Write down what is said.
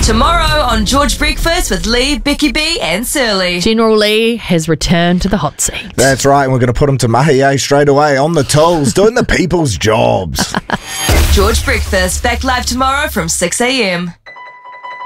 Tomorrow on George Breakfast with Lee, Becky B and Surly. General Lee has returned to the hot seat. That's right, and we're going to put him to mahi straight away on the tools, doing the people's jobs. George Breakfast, back live tomorrow from 6 a.m.